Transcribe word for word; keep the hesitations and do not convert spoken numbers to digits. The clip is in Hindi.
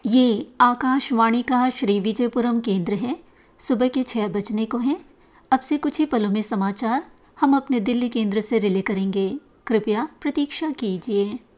ये आकाशवाणी का श्री विजयपुरम केंद्र है। सुबह के छह बजने को हैं। अब से कुछ ही पलों में समाचार हम अपने दिल्ली केंद्र से रिले करेंगे। कृपया प्रतीक्षा कीजिए।